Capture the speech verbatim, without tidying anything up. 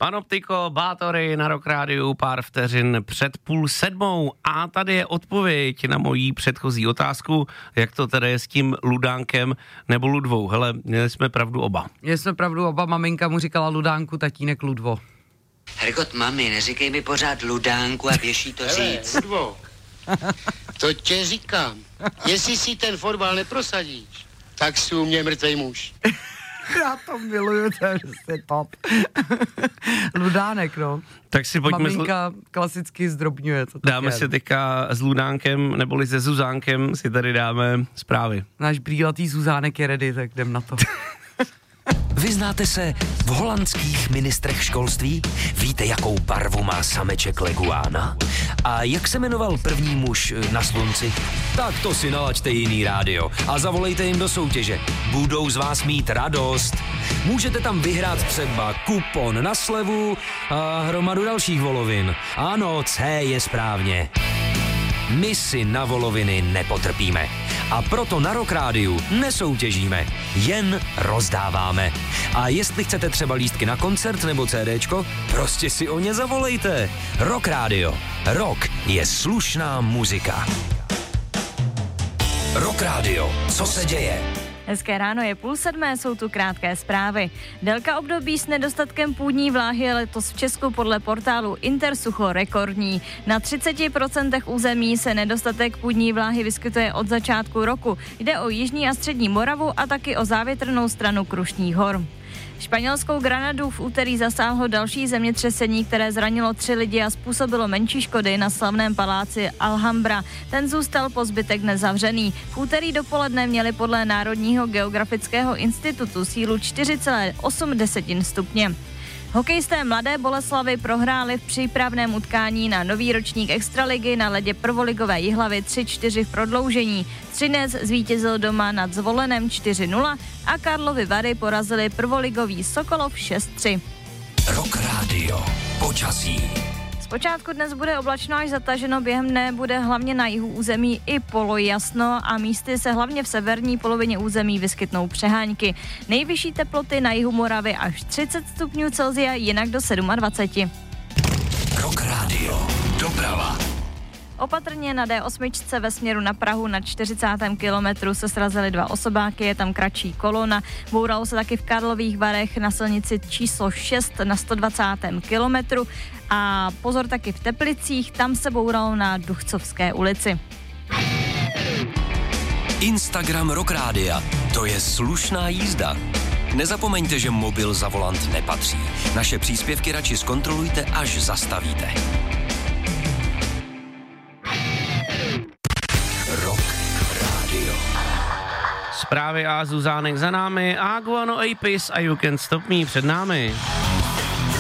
Panoptiko, Bátory na Rock Rádiu pár vteřin před půl sedmou a tady je odpověď na mojí předchozí otázku, jak to tedy je s tím Ludánkem nebo Ludvou. Hele, měli jsme pravdu oba. Měli jsme pravdu oba, maminka mu říkala Ludánku, tatínek Ludvo. Hergot, mami, neříkej mi pořád Ludánku a běží to říct. Ludvo, to tě říkám, jestli si ten fotbal neprosadíš, tak jsi u mě mrtvej muž. Já to miluju, to je prostě top. Ludánek, no. Tak si pojďme... Maminka zl... klasicky zdrobňuje to. Dáme také. si teďka s Ludánkem, neboli se Zuzánkem si tady dáme zprávy. Náš brýlatý Zuzánek je ready, tak jdem na to. Vyznáte se v holandských ministrech školství? Víte, jakou barvu má sameček leguána? A jak se jmenoval první muž na slunci? Tak to si nalaďte jiný rádio a zavolejte jim do soutěže. Budou z vás mít radost. Můžete tam vyhrát třeba kupon na slevu a hromadu dalších volovin. Ano, C je správně. My si na voloviny nepotrpíme. A proto na Rock Rádiu nesoutěžíme, jen rozdáváme. A jestli chcete třeba lístky na koncert nebo CDčko, prostě si o ně zavolejte. Rock Rádio. Rock je slušná muzika. Rock Rádio. Co se děje? Hezké ráno, je půl sedmé, jsou tu krátké zprávy. Délka období s nedostatkem půdní vláhy je letos v Česku podle portálu Intersucho rekordní. Na třicet procent území se nedostatek půdní vláhy vyskytuje od začátku roku. Jde o jižní a střední Moravu a taky o závětrnou stranu Krušných hor. Španělskou Granadu v úterý zasáhlo další zemětřesení, které zranilo tři lidi a způsobilo menší škody na slavném paláci Alhambra. Ten zůstal po zbytek dne zavřený. V úterý dopoledne měli podle Národního geografického institutu sílu čtyři celá osm stupně. Hokejisté Mladé Boleslavi prohráli v přípravném utkání na nový ročník extraligy na ledě prvoligové Jihlavy tři čtyři v prodloužení. Třinec zvítězil doma nad Zvolenem čtyři nula a Karlovy Vary porazili prvoligový Sokolov šest tři. Rock Radio. Počasí. Zpočátku dnes bude oblačno až zataženo, během dne bude hlavně na jihu území i polojasno a místy se hlavně v severní polovině území vyskytnou přehánky. Nejvyšší teploty na jihu Moravy až třicet stupňů Celsia, jinak do dvacet sedm. Rock Radio. Doprava. Opatrně na D osm ve směru na Prahu na čtyřicátém kilometru se srazily dva osobáky, je tam kratší kolona. Bouralo se taky v Karlových Varech na silnici číslo šest na sto dvacátém kilometru a pozor taky v Teplicích, tam se bouralo na Duchcovské ulici. Instagram Rock Rádia. To je slušná jízda. Nezapomeňte, že mobil za volant nepatří. Naše příspěvky radši zkontrolujte, až zastavíte. Rock Radio. Zprávy a Zuzánek za námi a Guano Apis a You Can Stop Me před námi.